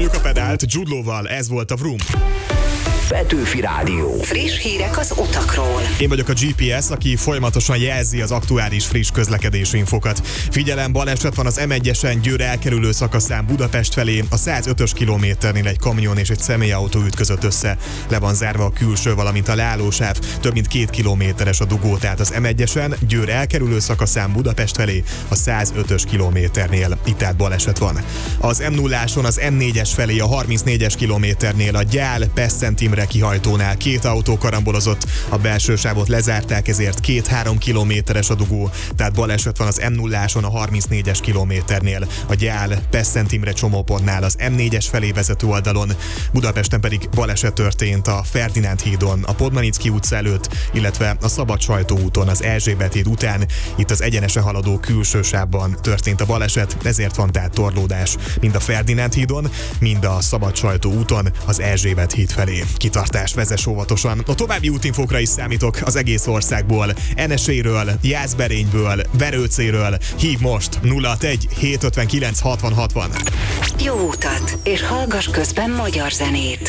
Emeljük a pedált, Jude Law-val, ez volt a Vroom. Petőfi Rádió. Friss hírek az utakról. Én vagyok a GPS, aki folyamatosan jelzi az aktuális friss közlekedési infokat. Figyelem, baleset van az M1-esen Győr elkerülő szakaszán Budapest felé. A 105-ös kilométernél egy kamion és egy személyautó ütközött össze. Le van zárva a külső, valamint a leállósáv. Több mint 2 kilométeres a dugó, tehát az M1-esen Győr elkerülő szakaszán Budapest felé a 105-ös kilométernél. Itt tehát baleset van. Az M0-áson az M4-es felé a 34-es kilométernél a Gyál-Pesszent Imre kihajtónál 2 autó karambolozott, a belső sávot lezárták, ezért 2-3 kilométeres a dugó, tehát baleset van az M0-áson a 34-es kilométernél, a Gyál-Pesszent Imre csomópontnál az M4-es felé vezető oldalon, Budapesten pedig baleset történt a Ferdinánd hídon, a Podmanicki utca előtt, illetve a Szabadsajtó úton az Erzsébet híd után, itt az egyenesen haladó külső sávban történt a baleset, ezért van tehát torlódás mind a Ferdinánd hídon, mind a Szabadsajtó úton az Erzsébet híd felé. Kitartás, vezess óvatosan. A további útinfókra is számítok az egész országból. Eneséről, Jászberényből, Verőcéről. Hív most 061 759 60 60. Jó utat, és hallgass közben magyar zenét.